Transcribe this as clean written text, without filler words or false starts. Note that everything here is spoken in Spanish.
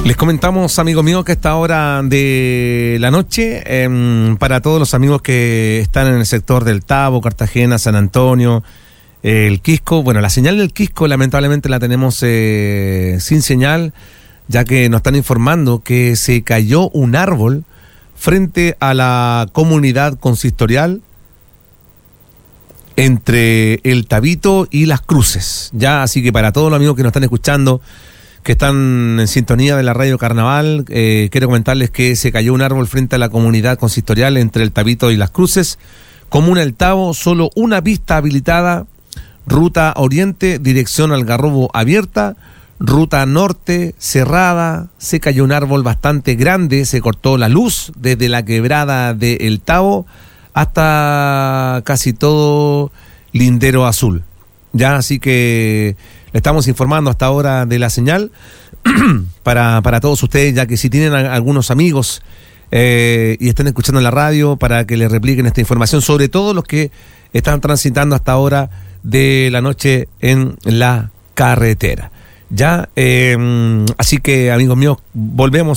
Les comentamos, amigos míos, que a esta hora de la noche, para todos los amigos que están en el sector del Tabo, Cartagena, San Antonio, el Quisco, bueno, la señal del Quisco lamentablemente la tenemos sin señal, ya que nos están informando que se cayó un árbol frente a la comunidad consistorial entre el Tabito y Las Cruces, ya, así que para todos los amigos que nos están escuchando, que están en sintonía de la Radio Carnaval, quiero comentarles que se cayó un árbol frente a la comunidad consistorial entre el Tabito y Las Cruces, comuna El Tabo, solo una pista habilitada, ruta oriente, dirección Algarrobo abierta, ruta norte cerrada, se cayó un árbol bastante grande, se cortó la luz desde la quebrada de El Tabo hasta casi todo Lindero Azul, ya, así que le estamos informando hasta ahora de la señal para todos ustedes, ya que si tienen algunos amigos y están escuchando en la radio, para que les repliquen esta información, sobre todo los que están transitando hasta ahora de la noche en la carretera. Ya, así que, amigos míos, volvemos